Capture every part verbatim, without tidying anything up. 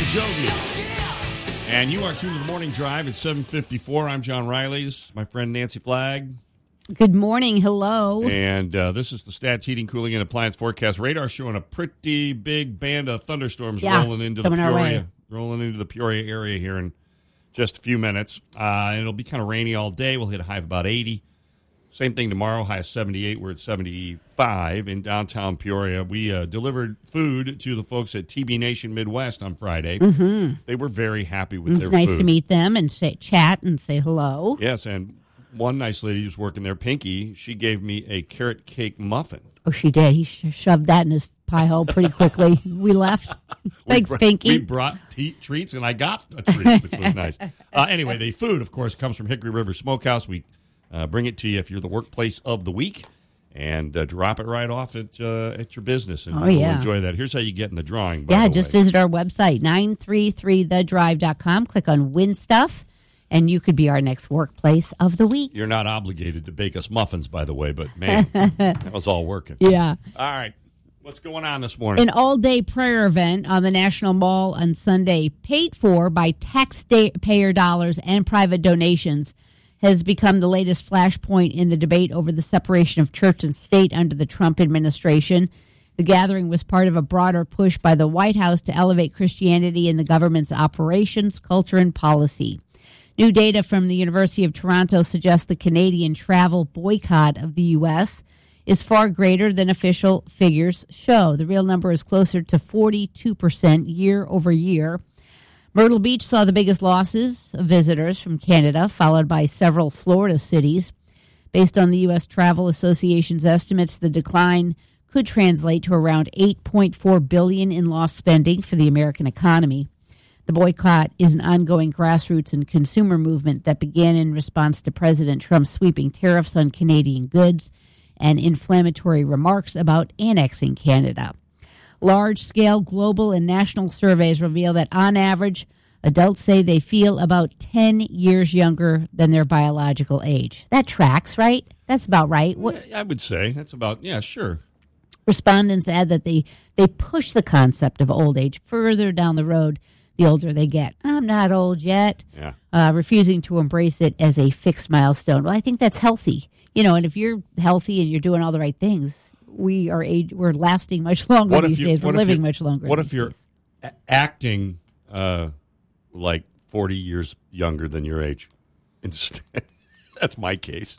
Jovny. And you are tuned to the Morning Drive at seven fifty-four. I'm John Riley. This is my friend Nancy Flagg. Good morning. Hello. And uh, this is the Stats Heating, Cooling, and Appliance Forecast. Radar showing a pretty big band of thunderstorms yeah, rolling into the Peoria, rolling into the Peoria area here in just a few minutes. Uh, and it'll be kind of rainy all day. We'll hit a high of about eighty. Same thing tomorrow, high of seventy-eight. We're at seventy-five in downtown Peoria. We uh, delivered food to the folks at T B Nation Midwest on Friday. Mm-hmm. They were very happy with it's their nice food. to meet them and say, chat and say hello. Yes, and one nice lady who's working there, Pinky, she gave me a carrot cake muffin. Oh, she did. He sh- shoved that in his pie hole pretty quickly. We left. Thanks, we br- Pinky. We brought te- treats, and I got a treat, which was nice. Uh, anyway, the food, of course, comes from Hickory River Smokehouse. We uh, bring it to you if you're the workplace of the week, and uh, drop it right off at uh, at your business, and oh, you'll yeah. enjoy that. Here's how you get in the drawing, by Yeah, the just way. visit our website, nine three three the drive dot com. Click on Win Stuff, and you could be our next workplace of the week. You're not obligated to bake us muffins, by the way, but, man, that was all working. Yeah. All right. What's going on this morning? An all-day prayer event on the National Mall on Sunday, paid for by taxpayer dollars and private donations, has become the latest flashpoint in the debate over the separation of church and state under the Trump administration. The gathering was part of a broader push by the White House to elevate Christianity in the government's operations, culture, and policy. New data from the University of Toronto suggests the Canadian travel boycott of the U S is far greater than official figures show. The real number is closer to forty-two percent year over year. Myrtle Beach saw the biggest losses of visitors from Canada, followed by several Florida cities. Based on the U S Travel Association's estimates, the decline could translate to around eight point four billion dollars in lost spending for the American economy. The boycott is an ongoing grassroots and consumer movement that began in response to President Trump's sweeping tariffs on Canadian goods and inflammatory remarks about annexing Canada. Large-scale global and national surveys reveal that, on average, adults say they feel about ten years younger than their biological age. That tracks, right? That's about right. What, I would say that's about, yeah, sure. Respondents add that they, they push the concept of old age further down the road the older they get. I'm not old yet. Yeah. Uh, refusing to embrace it as a fixed milestone. Well, I think that's healthy. You know, and if you're healthy and you're doing all the right things, we are age, we're lasting much longer what these you, days. We're living much longer. What if you're a- acting uh, like forty years younger than your age? Instead, that's my case.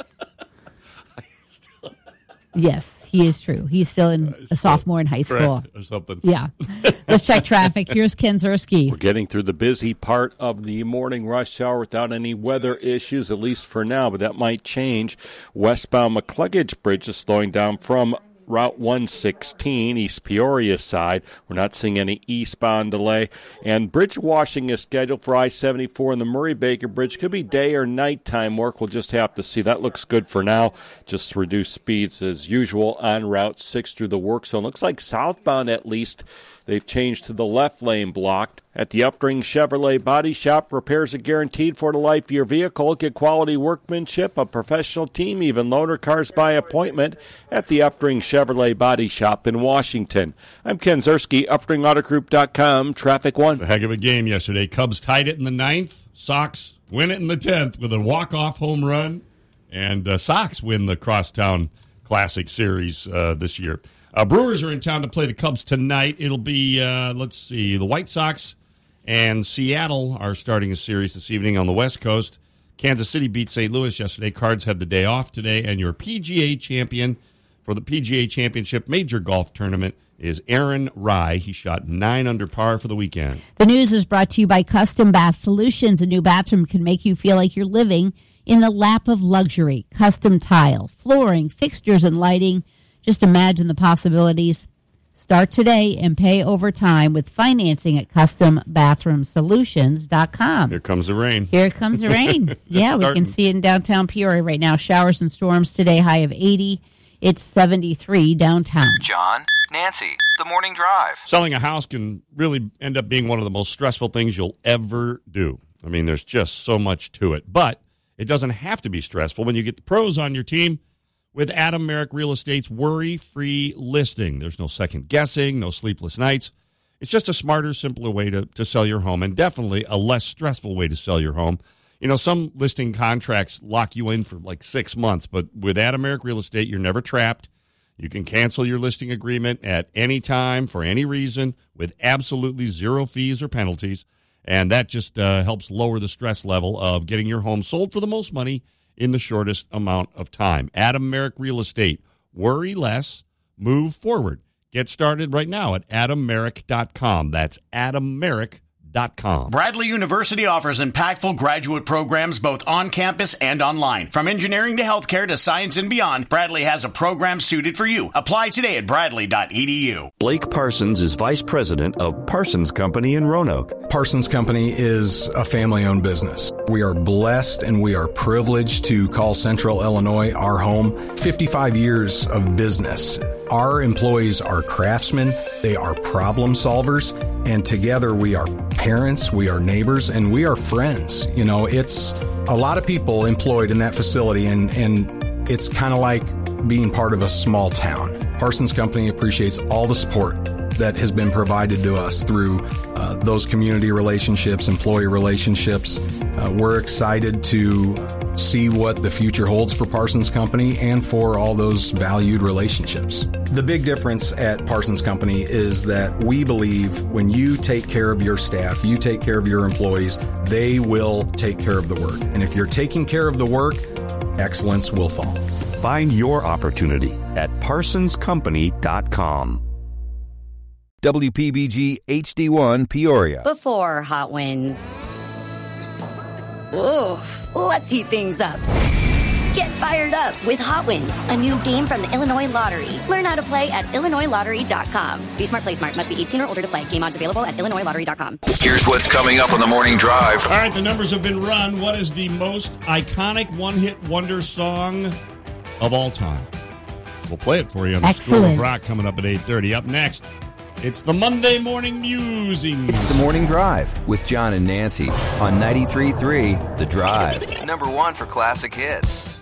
Yes, he is true. He's still in a sophomore in high school. Or something. Yeah. Let's check traffic. Here's Ken Zerski. We're getting through the busy part of the morning rush hour without any weather issues, at least for now, but that might change. Westbound McCluggage Bridge is slowing down from Route one sixteen, East Peoria side. We're not seeing any eastbound delay. And bridge washing is scheduled for I seventy-four and the Murray-Baker Bridge. Could be day or nighttime work. We'll just have to see. That looks good for now. Just reduce speeds as usual on Route six through the work zone. Looks like southbound at least. They've changed to the left lane blocked. At the Upring Chevrolet Body Shop, repairs are guaranteed for the life of your vehicle. Get quality workmanship, a professional team, even loaner cars by appointment at the Upring Chevrolet Body Shop in Washington. I'm Ken Zerski, upring auto group dot com, Traffic One. A heck of a game yesterday. Cubs tied it in the ninth. Sox win it in the tenth with a walk-off home run. And uh, Sox win the Crosstown Classic Series uh, this year. Uh, Brewers are in town to play the Cubs tonight. It'll be, uh, let's see, the White Sox and Seattle are starting a series this evening on the West Coast. Kansas City beat Saint Louis yesterday. Cards had the day off today. And your P G A champion for the P G A Championship Major Golf Tournament is Aaron Rye. He shot nine under par for the weekend. The news is brought to you by Custom Bath Solutions. A new bathroom can make you feel like you're living in the lap of luxury. Custom tile, flooring, fixtures, and lighting. Just imagine the possibilities. Start today and pay over time with financing at custom bathroom solutions dot com. Here comes the rain. Here comes the rain. Yeah, we can see it in downtown Peoria right now. Showers and storms today, high of eighty. It's seventy-three downtown. John, Nancy, the morning drive. Selling a house can really end up being one of the most stressful things you'll ever do. I mean, there's just so much to it. But it doesn't have to be stressful when you get the pros on your team with Adam Merrick Real Estate's worry-free listing. There's no second guessing, no sleepless nights. It's just a smarter, simpler way to, to sell your home, and definitely a less stressful way to sell your home. You know, some listing contracts lock you in for like six months, but with Adameric Real Estate, you're never trapped. You can cancel your listing agreement at any time for any reason with absolutely zero fees or penalties, and that just uh, helps lower the stress level of getting your home sold for the most money in the shortest amount of time. Adameric Real Estate. Worry less, move forward. Get started right now at adam merrick dot com. That's adam merrick dot com. Bradley University offers impactful graduate programs both on campus and online. From engineering to healthcare to science and beyond, Bradley has a program suited for you. Apply today at bradley dot e d u. Blake Parsons is vice president of Parsons Company in Roanoke. Parsons Company is a family-owned business. We are blessed and we are privileged to call Central Illinois our home. fifty-five years of business. Our employees are craftsmen, they are problem solvers, and together we are parents, we are neighbors, and we are friends. You know, it's a lot of people employed in that facility, and, and it's kind of like being part of a small town. Parsons Company appreciates all the support that has been provided to us through uh, those community relationships, employee relationships. Uh, we're excited to see what the future holds for Parsons Company and for all those valued relationships. The big difference at Parsons Company is that we believe when you take care of your staff, you take care of your employees, they will take care of the work. And if you're taking care of the work, excellence will follow. Find your opportunity at parsons company dot com. W P B G H D one Peoria. Before Hot Winds. Ooh, let's heat things up. Get fired up with Hot Winds, a new game from the Illinois Lottery. Learn how to play at illinois lottery dot com. Be smart, play smart. Must be eighteen or older to play. Game odds available at illinois lottery dot com. Here's what's coming up on the morning drive. All right, the numbers have been run. What is the most iconic one-hit wonder song of all time? We'll play it for you on the School of Rock coming up at eight thirty. Up next, it's the Monday Morning Musings. It's the Morning Drive with John and Nancy on ninety-three point three The Drive. Number one for classic hits.